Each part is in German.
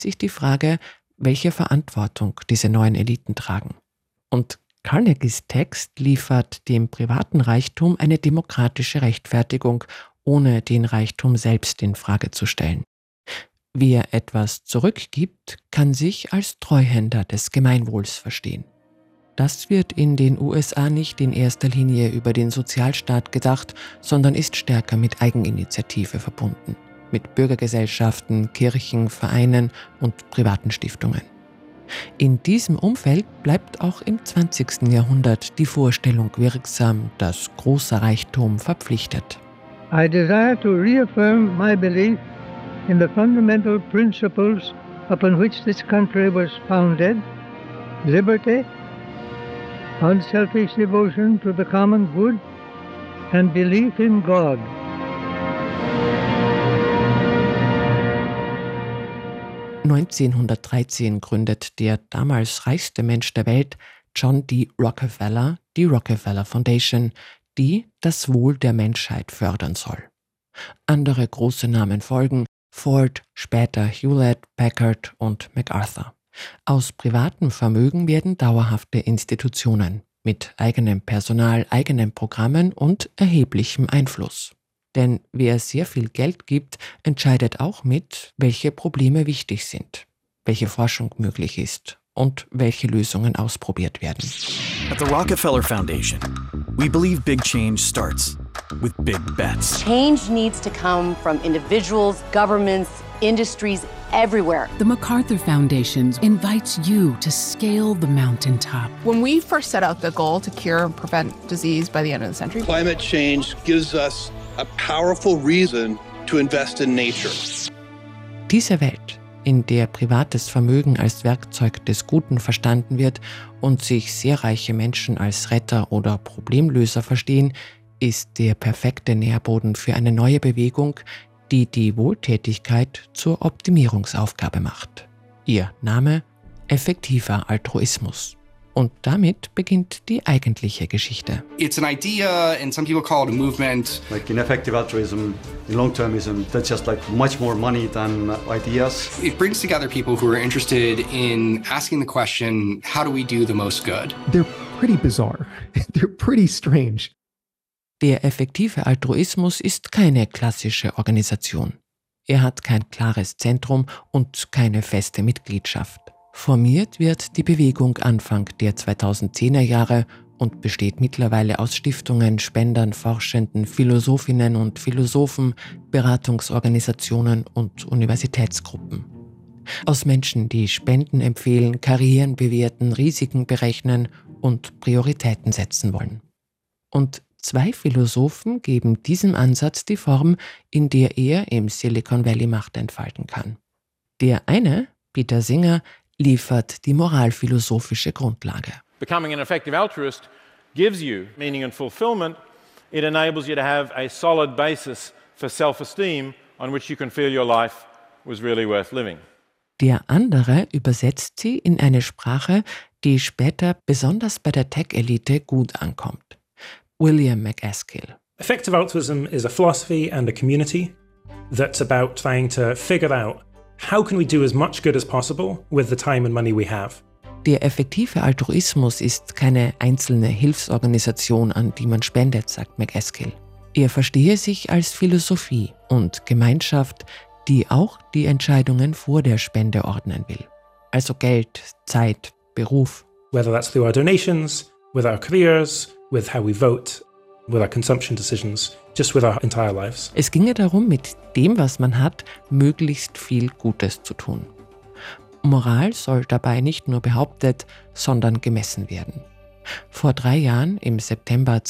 sich die Frage, welche Verantwortung diese neuen Eliten tragen. Und Carnegies Text liefert dem privaten Reichtum eine demokratische Rechtfertigung, ohne den Reichtum selbst in Frage zu stellen. Wer etwas zurückgibt, kann sich als Treuhänder des Gemeinwohls verstehen. Das wird in den USA nicht in erster Linie über den Sozialstaat gedacht, sondern ist stärker mit Eigeninitiative verbunden, mit Bürgergesellschaften, Kirchen, Vereinen und privaten Stiftungen. In diesem Umfeld bleibt auch im 20. Jahrhundert die Vorstellung wirksam, dass großer Reichtum verpflichtet. I desire to reaffirm my belief in the fundamental principles upon which this country was founded: liberty, unselfish devotion to the common good, and belief in God. (1913) gründet der damals reichste Mensch der Welt, John D. Rockefeller, die Rockefeller Foundation, die das Wohl der Menschheit fördern soll. Andere große Namen folgen: Ford, später Hewlett, Packard und MacArthur. Aus privatem Vermögen werden dauerhafte Institutionen mit eigenem Personal, eigenen Programmen und erheblichem Einfluss. Denn wer sehr viel Geld gibt, entscheidet auch mit, welche Probleme wichtig sind, welche Forschung möglich ist und welche Lösungen ausprobiert werden. At the Rockefeller Foundation, we believe big change starts with big bets. Change needs to come from individuals, governments, industries, everywhere. The MacArthur Foundation invites you to scale the mountaintop. When we first set out the goal to cure and prevent disease by the end of the century, climate change gives us a powerful reason to invest in nature. Diese Welt, in der privates Vermögen als Werkzeug des Guten verstanden wird und sich sehr reiche Menschen als Retter oder Problemlöser verstehen, ist der perfekte Nährboden für eine neue Bewegung, die die Wohltätigkeit zur Optimierungsaufgabe macht. Ihr Name: effektiver Altruismus. Und damit beginnt die eigentliche Geschichte. It's an idea, and some people call it a movement. Like in effective altruism, in long-termism, that's just like much more money than ideas. It brings together people who are interested in asking the question, how do we do the most good? They're pretty bizarre. They're pretty strange. Der effektive Altruismus ist keine klassische Organisation. Er hat kein klares Zentrum und keine feste Mitgliedschaft. Formiert wird die Bewegung Anfang der 2010er Jahre und besteht mittlerweile aus Stiftungen, Spendern, Forschenden, Philosophinnen und Philosophen, Beratungsorganisationen und Universitätsgruppen. Aus Menschen, die Spenden empfehlen, Karrieren bewerten, Risiken berechnen und Prioritäten setzen wollen. Und 2 Philosophen geben diesem Ansatz die Form, in der er im Silicon Valley Macht entfalten kann. Der eine, Peter Singer, liefert die moralphilosophische Grundlage. Becoming an effective altruist gives you meaning and fulfillment. It enables you to have a solid basis for self-esteem on which you can feel your life was really worth living. Der andere übersetzt sie in eine Sprache, die später besonders bei der Tech-Elite gut ankommt. William MacAskill. Effective altruism is a philosophy and a community that's about trying to figure out how can we do as much good as possible with the time and money we have. Der effektive Altruismus ist keine einzelne Hilfsorganisation, an die man spendet, sagt MacAskill. Er verstehe sich als Philosophie und Gemeinschaft, die auch die Entscheidungen vor der Spende ordnen will. Also Geld, Zeit, Beruf. Whether that's through our donations, with our careers, with how we vote, with our consumption decisions, just with our entire lives. Es ginge darum, mit dem, was man hat, möglichst viel Gutes zu tun. Moral soll dabei nicht nur behauptet, sondern gemessen werden. Vor 3 Jahren, im September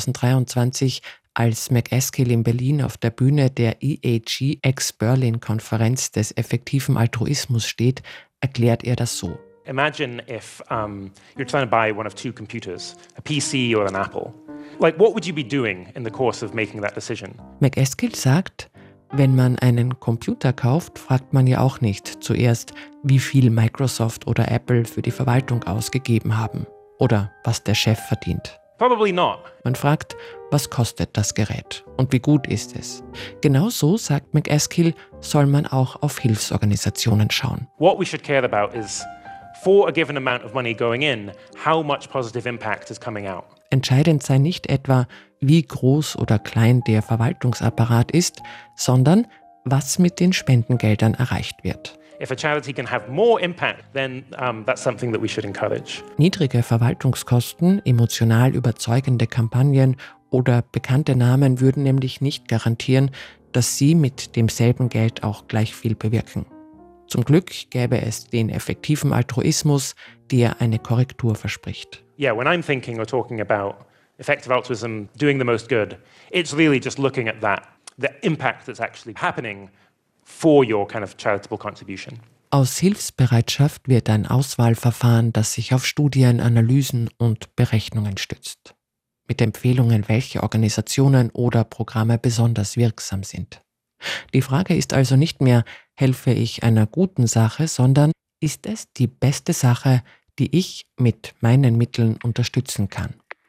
2023, als MacAskill in Berlin auf der Bühne der EAG Ex-Berlin-Konferenz des effektiven Altruismus steht, erklärt er das so. Imagine if you're trying to buy one of 2 computers, a PC or an Apple. Like, what would you be doing in the course of making that decision? MacAskill sagt, wenn man einen Computer kauft, fragt man ja auch nicht zuerst, wie viel Microsoft oder Apple für die Verwaltung ausgegeben haben oder was der Chef verdient. Probably not. Man fragt, was kostet das Gerät und wie gut ist es? Genau so, sagt MacAskill, soll man auch auf Hilfsorganisationen schauen. What we should care about is, for a given amount of money going in, how much positive impact is coming out. Entscheidend sei nicht etwa, wie groß oder klein der Verwaltungsapparat ist, sondern was mit den Spendengeldern erreicht wird. If a charity can have more impact, then that's something that we should encourage. Niedrige Verwaltungskosten, emotional überzeugende Kampagnen oder bekannte Namen würden nämlich nicht garantieren, dass sie mit demselben Geld auch gleich viel bewirken. Zum Glück gäbe es den effektiven Altruismus, der eine Korrektur verspricht. Yeah, when I'm thinking or talking about effective altruism, doing the most good, it's really just looking at that, the impact that's actually happening for your kind of charitable contribution. Aus Hilfsbereitschaft wird ein Auswahlverfahren, das sich auf Studien, Analysen und Berechnungen stützt. Mit Empfehlungen, welche Organisationen oder Programme besonders wirksam sind. Die Frage ist also nicht mehr, helfe ich einer guten Sache, sondern ist es die beste Sache, die ich mit meinen Mitteln unterstützen kann.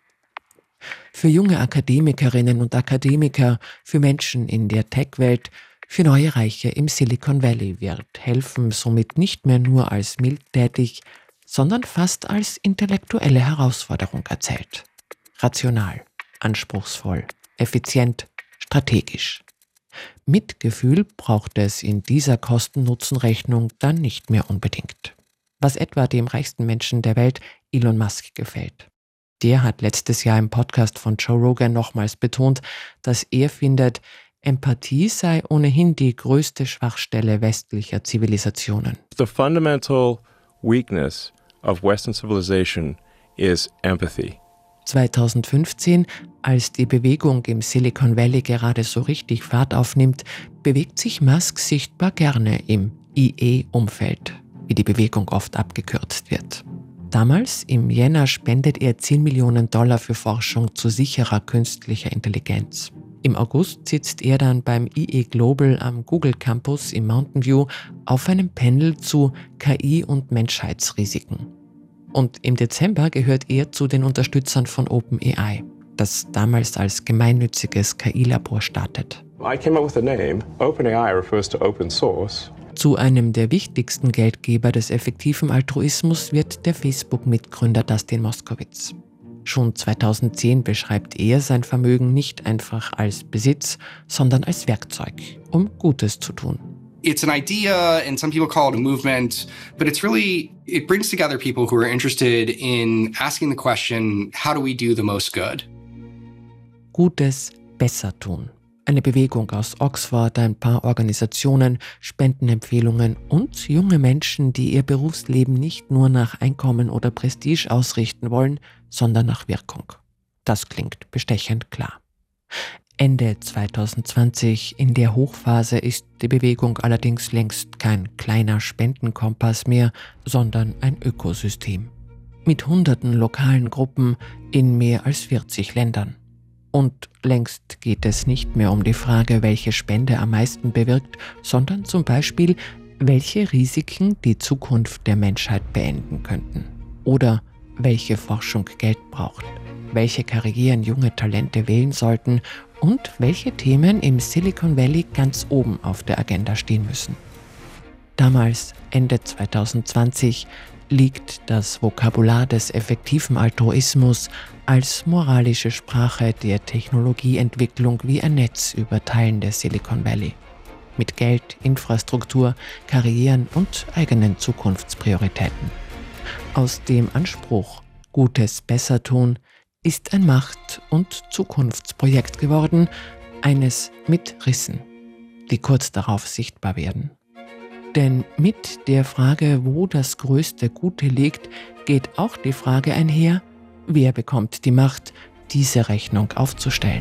Für junge Akademikerinnen und Akademiker, für Menschen in der Tech-Welt, für neue Reiche im Silicon Valley wird Helfen somit nicht mehr nur als mildtätig, sondern fast als intellektuelle Herausforderung erzählt. Rational, anspruchsvoll, effizient, strategisch. Mitgefühl braucht es in dieser Kosten-Nutzen-Rechnung dann nicht mehr unbedingt. Was etwa dem reichsten Menschen der Welt, Elon Musk, gefällt. Der hat letztes Jahr im Podcast von Joe Rogan nochmals betont, dass er findet, Empathie sei ohnehin die größte Schwachstelle westlicher Zivilisationen. The fundamental weakness of Western civilization is empathy. 2015, als die Bewegung im Silicon Valley gerade so richtig Fahrt aufnimmt, bewegt sich Musk sichtbar gerne im IA-Umfeld, wie die Bewegung oft abgekürzt wird. Damals, im Jänner, spendet er $10 Millionen für Forschung zu sicherer künstlicher Intelligenz. Im August sitzt er dann beim IA Global am Google Campus im Mountain View auf einem Panel zu KI und Menschheitsrisiken. Und im Dezember gehört er zu den Unterstützern von OpenAI, das damals als gemeinnütziges KI-Labor startet. I came up with the name. OpenAI refers to open source. Zu einem der wichtigsten Geldgeber des effektiven Altruismus wird der Facebook-Mitgründer Dustin Moskovitz. Schon 2010 beschreibt er sein Vermögen nicht einfach als Besitz, sondern als Werkzeug, um Gutes zu tun. It's an idea, and some people call it a movement, but it brings together people who are interested in asking the question, how do we do the most good? Gutes besser tun. Eine Bewegung aus Oxford, ein paar Organisationen, Spendenempfehlungen und junge Menschen, die ihr Berufsleben nicht nur nach Einkommen oder Prestige ausrichten wollen, sondern nach Wirkung. Das klingt bestechend klar. Ende 2020, in der Hochphase, ist die Bewegung allerdings längst kein kleiner Spendenkompass mehr, sondern ein Ökosystem. Mit hunderten lokalen Gruppen in mehr als 40 Ländern. Und längst geht es nicht mehr um die Frage, welche Spende am meisten bewirkt, sondern zum Beispiel, welche Risiken die Zukunft der Menschheit beenden könnten. Oder welche Forschung Geld braucht, welche Karrieren junge Talente wählen sollten und welche Themen im Silicon Valley ganz oben auf der Agenda stehen müssen. Damals, Ende 2020, liegt das Vokabular des effektiven Altruismus als moralische Sprache der Technologieentwicklung wie ein Netz über Teilen des Silicon Valley. Mit Geld, Infrastruktur, Karrieren und eigenen Zukunftsprioritäten. Aus dem Anspruch, Gutes besser tun, ist ein Macht- und Zukunftsprojekt geworden, eines mit Rissen, die kurz darauf sichtbar werden. Denn mit der Frage, wo das größte Gute liegt, geht auch die Frage einher, wer bekommt die Macht, diese Rechnung aufzustellen.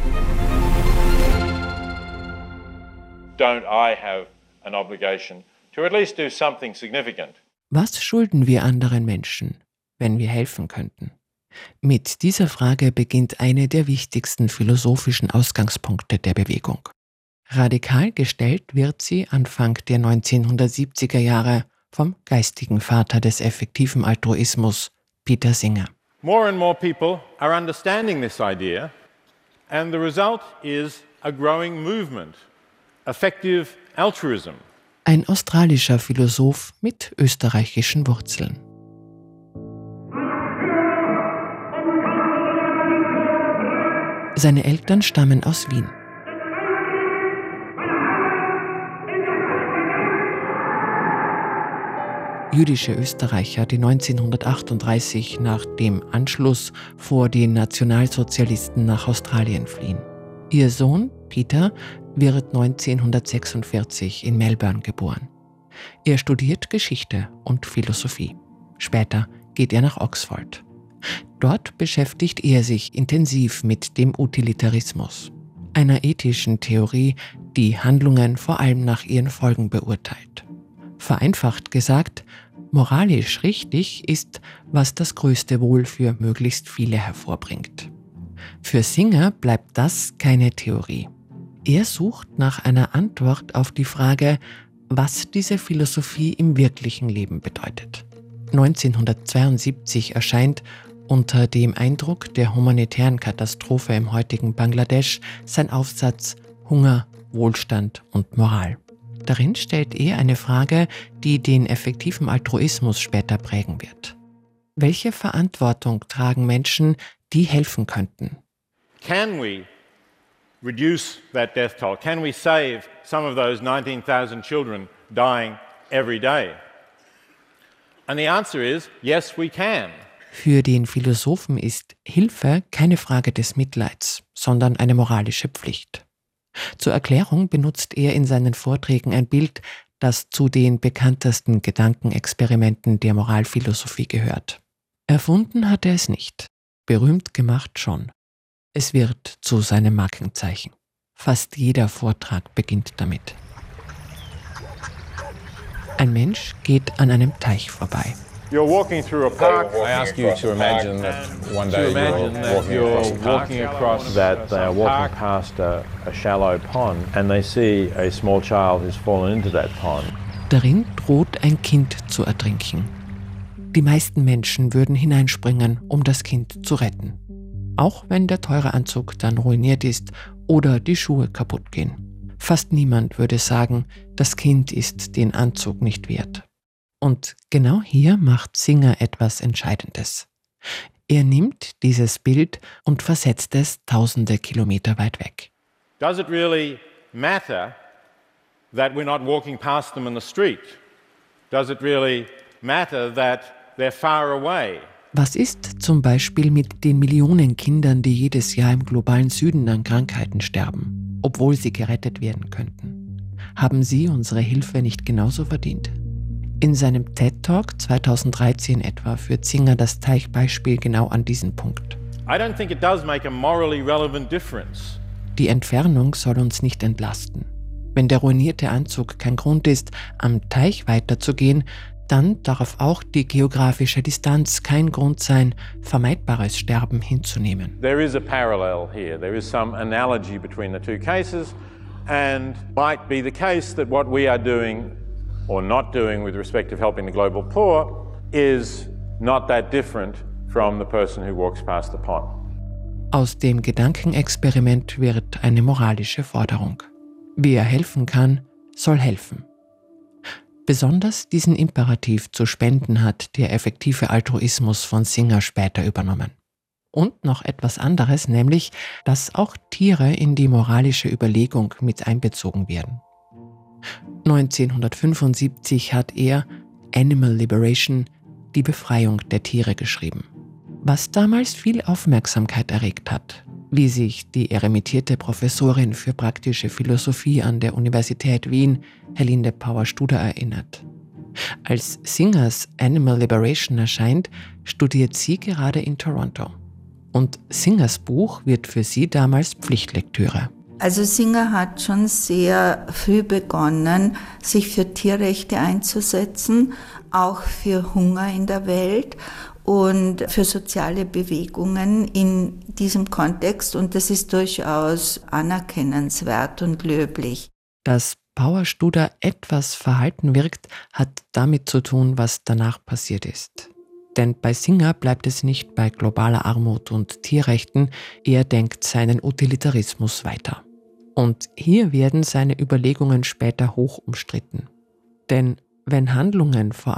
Don't I have an obligation to at least do something significant? Was schulden wir anderen Menschen, wenn wir helfen könnten? Mit dieser Frage beginnt eine der wichtigsten philosophischen Ausgangspunkte der Bewegung. Radikal gestellt wird sie Anfang der 1970er Jahre vom geistigen Vater des effektiven Altruismus, Peter Singer. More and more people are understanding this idea, and the result is a growing movement, effective altruism. Ein australischer Philosoph mit österreichischen Wurzeln. Seine Eltern stammen aus Wien. Jüdische Österreicher, die 1938 nach dem Anschluss vor den Nationalsozialisten nach Australien fliehen. Ihr Sohn, Peter, wird 1946 in Melbourne geboren. Er studiert Geschichte und Philosophie. Später geht er nach Oxford. Dort beschäftigt er sich intensiv mit dem Utilitarismus, einer ethischen Theorie, die Handlungen vor allem nach ihren Folgen beurteilt. Vereinfacht gesagt, moralisch richtig ist, was das größte Wohl für möglichst viele hervorbringt. Für Singer bleibt das keine Theorie. Er sucht nach einer Antwort auf die Frage, was diese Philosophie im wirklichen Leben bedeutet. 1972 erscheint unter dem Eindruck der humanitären Katastrophe im heutigen Bangladesch sein Aufsatz Hunger, Wohlstand und Moral. Darin stellt er eine Frage, die den effektiven Altruismus später prägen wird. Welche Verantwortung tragen Menschen, die helfen könnten? Can we reduce that death toll? Can we save some of those 19,000 children dying every day? And the answer is, yes, we can. Für den Philosophen ist Hilfe keine Frage des Mitleids, sondern eine moralische Pflicht. Zur Erklärung benutzt er in seinen Vorträgen ein Bild, das zu den bekanntesten Gedankenexperimenten der Moralphilosophie gehört. Erfunden hat er es nicht, berühmt gemacht schon. Es wird zu seinem Markenzeichen. Fast jeder Vortrag beginnt damit. Ein Mensch geht an einem Teich vorbei. You're walking through a park. I ask you to imagine that one day you're walking across a shallow pond and they see a small child who's fallen into that pond. Darin droht ein Kind zu ertrinken. Die meisten Menschen würden hineinspringen, um das Kind zu retten. Auch wenn der teure Anzug dann ruiniert ist oder die Schuhe kaputt gehen. Fast niemand würde sagen, das Kind ist den Anzug nicht wert. Und genau hier macht Singer etwas Entscheidendes. Er nimmt dieses Bild und versetzt es tausende Kilometer weit weg. Does it really matter that we're not walking past them in the street? Does it really matter that they're far away? Was ist zum Beispiel mit den Millionen Kindern, die jedes Jahr im globalen Süden an Krankheiten sterben, obwohl sie gerettet werden könnten? Haben sie unsere Hilfe nicht genauso verdient? In seinem TED-Talk 2013 etwa führt Singer das Teichbeispiel genau an diesen Punkt. I don't think it does make a morally relevant difference. Die Entfernung soll uns nicht entlasten. Wenn der ruinierte Anzug kein Grund ist, am Teich weiterzugehen, dann darf auch die geografische Distanz kein Grund sein, vermeidbares Sterben hinzunehmen. There is a parallel here. There is some analogy between the two cases and might be the case that what we are doing or not doing with respect of helping the global poor is not that different from the person who walks past the pond. Aus dem Gedankenexperiment wird eine moralische Forderung. Wer helfen kann, soll helfen. Besonders diesen Imperativ zu spenden hat der effektive Altruismus von Singer später übernommen. Und noch etwas anderes, nämlich, dass auch Tiere in die moralische Überlegung mit einbezogen werden. 1975 hat er Animal Liberation, die Befreiung der Tiere geschrieben. Was damals viel Aufmerksamkeit erregt hat, wie sich die emeritierte Professorin für praktische Philosophie an der Universität Wien, Helinde Pauer-Studer, erinnert. Als Singers Animal Liberation erscheint, studiert sie gerade in Toronto. Und Singers Buch wird für sie damals Pflichtlektüre. Also Singer hat schon sehr früh begonnen, sich für Tierrechte einzusetzen, auch für Hunger in der Welt und für soziale Bewegungen in diesem Kontext. Und das ist durchaus anerkennenswert und löblich. Dass Pauer-Studer etwas verhalten wirkt, hat damit zu tun, was danach passiert ist. Denn bei Singer bleibt es nicht bei globaler Armut und Tierrechten, er denkt seinen Utilitarismus weiter. Und hier werden seine Überlegungen später hoch umstritten. Denn wenn Handlungen vor